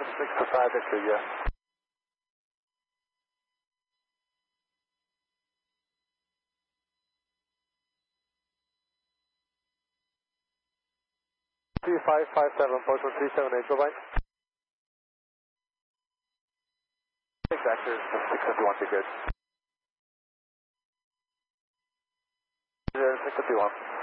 625 Victor, yeah. Three five five seven, approach 1378, bye bye. Vector 651, be good. 651.